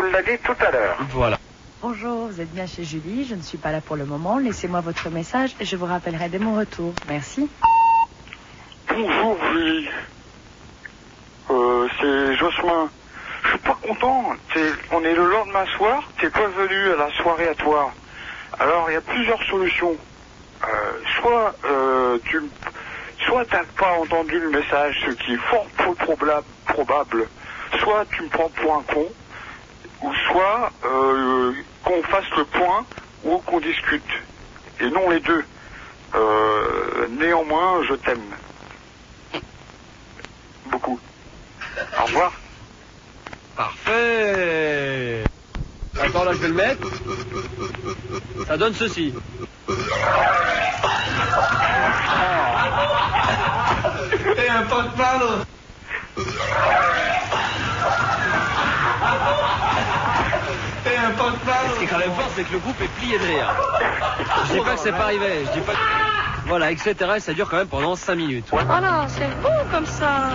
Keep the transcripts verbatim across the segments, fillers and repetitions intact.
l'a dit tout à l'heure. Voilà. Bonjour, vous êtes bien chez Julie, je ne suis pas là pour le moment. Laissez-moi votre message et je vous rappellerai dès mon retour. Merci. Bonjour Julie. Euh, c'est Jocelyn. Je suis pas content. T'es, on est le lendemain soir, t'es pas venu à la soirée à toi. Alors il y a plusieurs solutions. Euh, soit euh, tu soit t'as pas entendu le message, ce qui est fort peu probable, probable. Soit tu me prends pour un con, ou soit euh, qu'on fasse le point ou qu'on discute. Et non les deux. Euh, néanmoins, je t'aime. Beaucoup. Au revoir. Parfait. D'accord, là je vais le mettre. Ça donne ceci. Et un pot de palo. Et un pot de palo. Ce qui est quand même fort, c'est que le groupe est plié de rire. Je dis pas que c'est pas arrivé. Je dis pas que... Voilà, et cetera. Et ça dure quand même pendant cinq minutes. Voilà, c'est beau comme ça.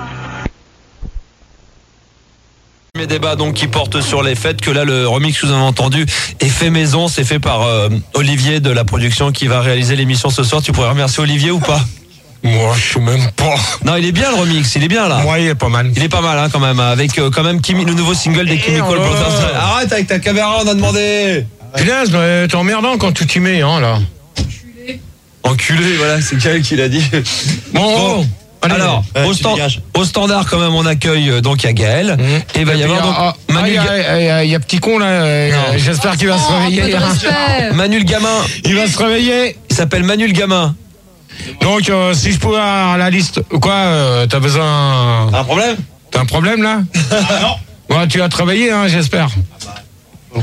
Mes débats donc qui portent sur les fêtes, que là le remix que vous avez entendu est fait maison, c'est fait par euh, Olivier de la production qui va réaliser l'émission ce soir. Tu pourrais remercier Olivier ou pas? Moi, je sais même pas. Non, il est bien le remix, il est bien là. Moi, il est pas mal. Il est pas mal hein, quand même, avec euh, quand même Kimi, le nouveau single des Chemical oh Brothers. Arrête avec ta caméra, on a demandé. Punaise, mais t'es emmerdant quand tu t'y mets, hein, là. Enculé. Enculé, voilà, c'est Kael qui l'a dit. Bon, bon. oh. Allez, alors, euh, au, stand, au standard quand même, on accueille euh, donc il y a Gaël. Mmh. Et il va y avoir donc ah, Manu. Il ah, y, a, y a petit con là. Euh, J'espère qu'il va oh, se réveiller. Manu le gamin. Il va se réveiller. Il s'appelle Manu le gamin. Donc, euh, si je pouvais avoir la liste, quoi, euh, t'as besoin. Un problème? T'as un problème là? Ah non. Ouais, tu vas travailler, hein, j'espère. Ah bah.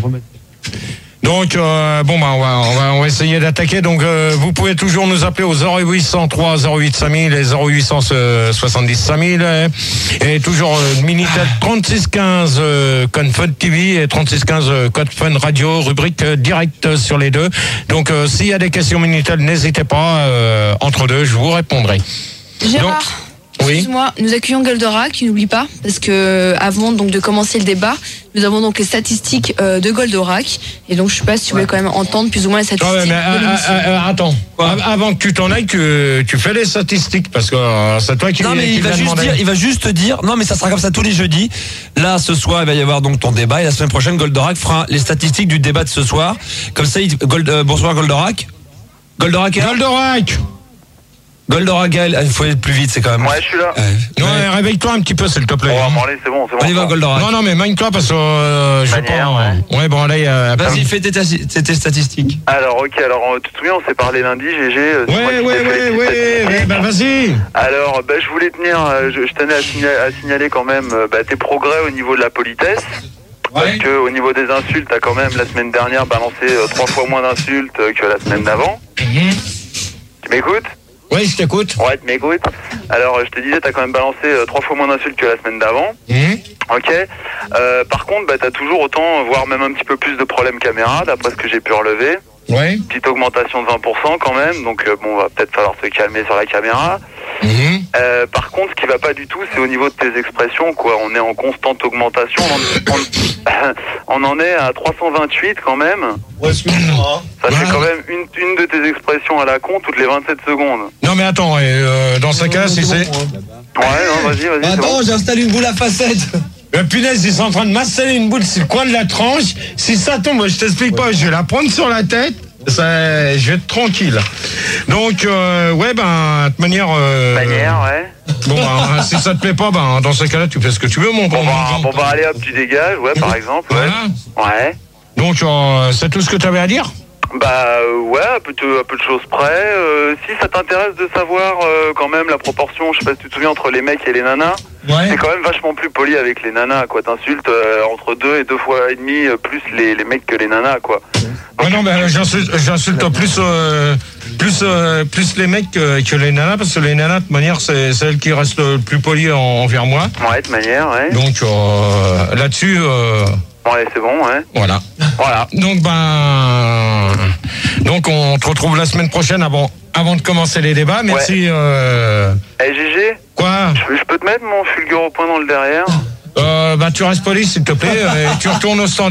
Donc, euh, bon, bah, on va, on va, on va essayer d'attaquer. Donc, euh, vous pouvez toujours nous appeler au zéro huit cent trois zéro huit cinq mille et zéro huit cent soixante-dix cinq mille. Et toujours euh, Minitel trente-six quinze euh, Code Fun T V et trente-six quinze euh, Code Fun Radio, rubrique euh, directe sur les deux. Donc, euh, s'il y a des questions Minitel, n'hésitez pas. Euh, entre deux, je vous répondrai. Gérard. Donc, oui. Excuse-moi, nous accueillons Goldorak, qui n'oublie pas, parce que avant donc de commencer le débat, nous avons donc les statistiques euh, de Goldorak, et donc je sais pas si tu voulais quand même entendre plus ou moins les statistiques. Ouais, mais, de l'émission. euh, euh, attends, Quoi avant que tu t'en ailles, tu, tu fais les statistiques, parce que euh, c'est toi qui. Non mais qui il va juste dire, il va juste dire, non mais ça sera comme ça tous les jeudis. Là, ce soir, il va y avoir donc ton débat, et la semaine prochaine, Goldorak fera les statistiques du débat de ce soir. Comme ça, il, Gold, euh, bonsoir Goldorak. Goldorak. Est Goldorak. Goldorak, il faut aller plus vite, c'est quand même. Ouais, je suis là. Euh, non, ouais. réveille-toi un petit peu, s'il te plaît. Bon, bon allez, c'est bon, c'est bon. Allez, va, Goldorak. Non, non, mais magne-toi parce que euh, je sais pas. Ouais. ouais, bon, allez. Euh, Vas-y, fais tes, tes, tes statistiques. Alors, ok, alors, tu te souviens, on s'est parlé lundi, G G. Euh, ouais, ouais, ouais, ouais, ouais, bah vas-y. Alors, bah, je voulais tenir, euh, je, je tenais à signaler, à signaler quand même euh, bah, tes progrès au niveau de la politesse. Ouais. Parce que au niveau des insultes, t'as quand même la semaine dernière balancé euh, trois fois moins d'insultes euh, que la semaine d'avant. Mm-hmm. Tu m'écoutes? Oui, je t'écoute. Ouais, tu m'écoutes. Alors, je te disais, t'as quand même balancé euh, trois fois moins d'insultes que la semaine d'avant. Mmh. Ok. Euh, par contre, bah, t'as toujours autant, voire même un petit peu plus de problèmes caméra, d'après ce que j'ai pu relever. Ouais. Petite augmentation de vingt pour cent quand même, donc euh, bon, va peut-être falloir se calmer sur la caméra. Mmh. Euh, par contre, ce qui va pas du tout, c'est au niveau de tes expressions, quoi. On est en constante augmentation. On, on, on en est à trois cent vingt-huit quand même. Ouais, excuse-moi. Ça ouais. fait quand même une, une de tes expressions à la con toutes les vingt-sept secondes. Non, mais attends, euh, dans ce cas, si c'est. Ouais, non, vas-y, vas-y. Attends, bon. J'installe une boule à facettes. Euh, punaise, ils sont en train de m'installer une boule sur le coin de la tranche. Si ça tombe, je t'explique pas, je vais la prendre sur la tête. Ça, je vais être tranquille. Donc, euh, ouais, ben, de toute manière. Euh, manière, ouais. Bon, ben, si ça te plaît pas, ben, dans ce cas-là, tu fais ce que tu veux, mon bon. Bon, bah, bon, bah, allez, hop, tu dégages, ouais, par exemple. Ouais. Voilà. Ouais. Donc, euh, c'est tout ce que tu avais à dire? Bah, euh, ouais, à peu, de, à peu de choses près. Euh, si ça t'intéresse de savoir euh, quand même la proportion, je sais pas si tu te souviens, entre les mecs et les nanas, ouais. C'est quand même vachement plus poli avec les nanas, quoi. T'insultes euh, entre deux et deux fois et demi euh, plus les, les mecs que les nanas, quoi. Ouais, non, mais j'insulte, j'insulte plus, euh, plus, euh, plus les mecs que, que les nanas, parce que les nanas, de toute manière, c'est celles qui restent le plus polies en, envers moi. Ouais, de manière, ouais. Donc, euh, là-dessus... Euh, ouais, c'est bon, ouais. Voilà. Voilà. Donc, ben... Donc, on te retrouve la semaine prochaine avant, avant de commencer les débats. Merci. Ouais. Euh... Hey, G G. Quoi? je, je peux te mettre mon fulgure au point dans le derrière? Euh, bah, tu restes poli, s'il te plaît, et tu retournes au standard.